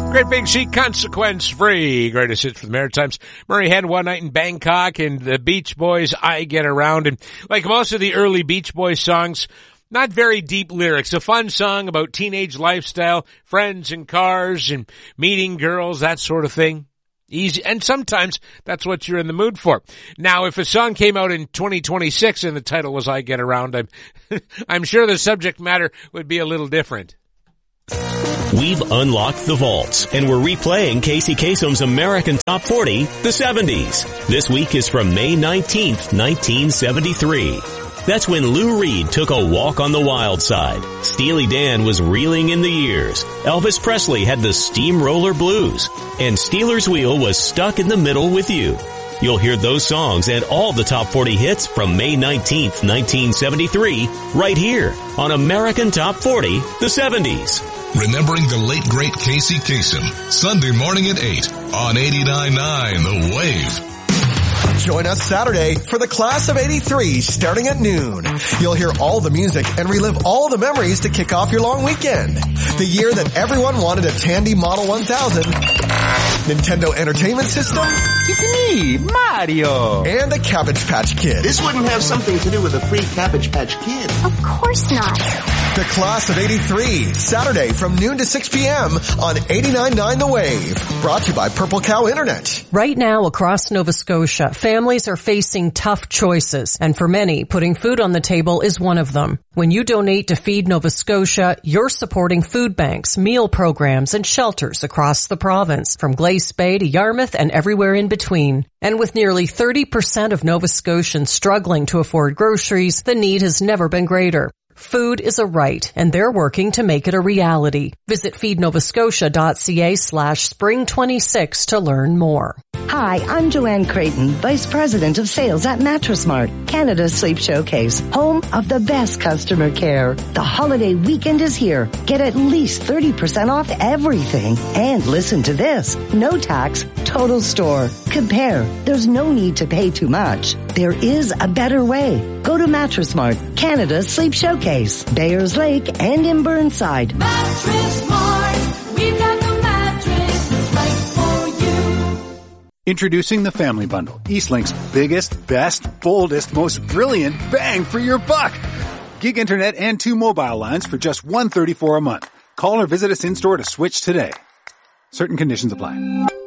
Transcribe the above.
Great Big Sea, Consequence-Free. Greatest hits for the Maritimes. Murray had One Night in Bangkok, and the Beach Boys, I Get Around. And like most of the early Beach Boys songs, not very deep lyrics. A fun song about teenage lifestyle, friends and cars and meeting girls, that sort of thing. Easy. And sometimes that's what you're in the mood for. Now, if a song came out in 2026 and the title was I Get Around, I'm sure the subject matter would be a little different. We've unlocked the vaults, and we're replaying Casey Kasem's American Top 40, the 70s. This week is from May 19th, 1973. That's when Lou Reed took a walk on the wild side. Steely Dan was reeling in the years. Elvis Presley had the Steamroller Blues. And Steelers Wheel was stuck in the middle with you. You'll hear those songs and all the top 40 hits from May 19th, 1973, right here on American Top 40, the 70s. Remembering the late, great Casey Kasem, Sunday morning at 8 on 89.9 The Wave. Join us Saturday for the Class of 83 starting at noon. You'll hear all the music and relive all the memories to kick off your long weekend. The year that everyone wanted a Tandy Model 1000, Nintendo Entertainment System, it's me, Mario, and a Cabbage Patch Kid. This wouldn't have something to do with a free Cabbage Patch Kid. Of course not. The Class of 83, Saturday from noon to 6 p.m. on 89.9 The Wave. Brought to you by Purple Cow Internet. Right now across Nova Scotia, families are facing tough choices, and for many, putting food on the table is one of them. When you donate to Feed Nova Scotia, you're supporting food banks, meal programs, and shelters across the province, from Glace Bay to Yarmouth and everywhere in between. And with nearly 30% of Nova Scotians struggling to afford groceries, the need has never been greater. Food is a right, and they're working to make it a reality. Visit feednovascotia.ca/spring26 to learn more. Hi, I'm Joanne Creighton, Vice President of Sales at Mattress Mart, Canada's Sleep Showcase, home of the best customer care. The holiday weekend is here. Get at least 30% off everything. And listen to this. No tax, total store. Compare. There's no need to pay too much. There is a better way. Go to Mattress Mart, Canada's Sleep Showcase, Bayers Lake and in Burnside. Mattress Mart, we've got the mattress that's right for you. Introducing the Family Bundle, Eastlink's biggest, best, boldest, most brilliant bang for your buck. Gig internet and 2 mobile lines for just $134 a month. Call or visit us in-store to switch today. Certain conditions apply.